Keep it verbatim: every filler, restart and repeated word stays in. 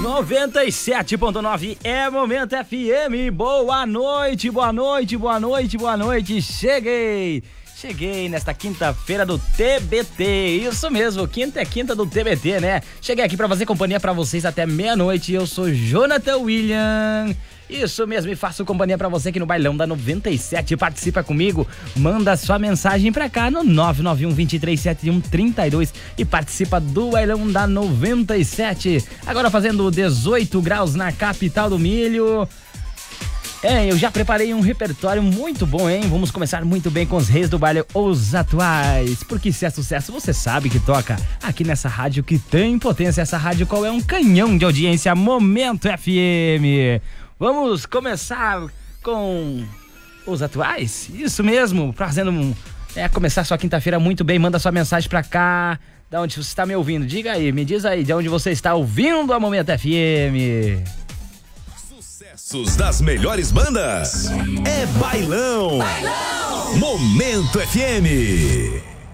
noventa e sete ponto nove é Momento F M. Boa noite, boa noite, boa noite, boa noite. Cheguei. Cheguei nesta quinta-feira do T B T, isso mesmo, quinta é quinta do T B T, né? Cheguei aqui pra fazer companhia pra vocês até meia-noite, eu sou Jonathan William, isso mesmo, e faço companhia pra você aqui no Bailão da noventa e sete, participa comigo, manda sua mensagem pra cá no nove nove um, dois três sete um, três dois e participa do Bailão da noventa e sete, agora fazendo dezoito graus na capital do milho. É, eu já preparei um repertório muito bom, hein? Vamos começar muito bem com os reis do baile, os atuais. Porque se é sucesso, você sabe que toca aqui nessa rádio que tem potência. Essa rádio qual é um canhão de audiência, Momento F M. Vamos começar com os atuais? Isso mesmo, fazendo um... É, começar sua quinta-feira muito bem. Manda sua mensagem pra cá. Da onde você está me ouvindo? Diga aí, me diz aí de onde você está ouvindo a Momento F M. Sucessos das melhores bandas. É Bailão. Bailão. Momento F M.